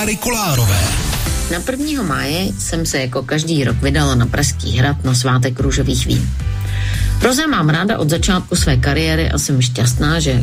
Kláry Kolárové. Na 1. máje jsem se jako každý rok vydala na Pražský hrad na svátek růžových vín. Roze mám ráda od začátku své kariéry a jsem šťastná, že